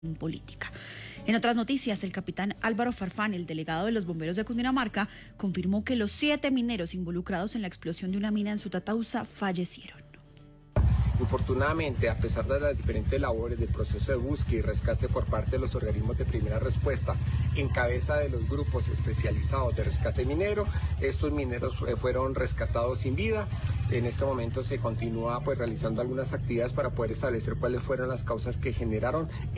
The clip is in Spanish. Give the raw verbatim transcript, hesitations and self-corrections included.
política. En otras noticias, el capitán Álvaro Farfán, el delegado de los bomberos de Cundinamarca, confirmó que los siete mineros involucrados en la explosión de una mina en Sutatausa fallecieron. Infortunadamente, a pesar de las diferentes labores del proceso de búsqueda y rescate por parte de los organismos de primera respuesta, en cabeza de los grupos especializados de rescate minero, estos mineros fueron rescatados sin vida. En este momento se continúa pues realizando algunas actividades para poder establecer cuáles fueron las causas que generaron